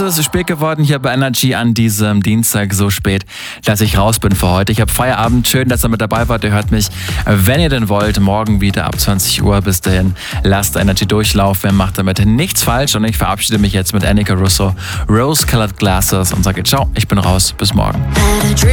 ist spät geworden hier bei Energy an diesem Dienstag, so spät, dass ich raus bin für heute. Ich habe Feierabend. Schön, dass ihr mit dabei wart. Ihr hört mich, wenn ihr denn wollt, morgen wieder ab 20 Uhr. Bis dahin, lasst Energy durchlaufen, macht damit nichts falsch. Und ich verabschiede mich jetzt mit Annika Russo, Rose Colored Glasses und sage ciao, ich bin raus. Bis morgen.